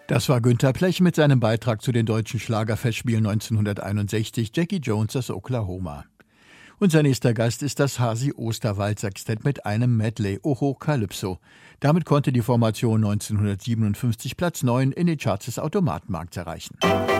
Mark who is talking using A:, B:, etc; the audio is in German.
A: Das war Günter Plech mit seinem Beitrag zu den deutschen Schlagerfestspielen 1961, Jackie Jones aus Oklahoma. Unser nächster Gast ist das Hasi-Osterwald-Sextett mit einem Medley, Oho Calypso. Damit konnte die Formation 1957 Platz 9 in den Charts des Automatenmarkts erreichen.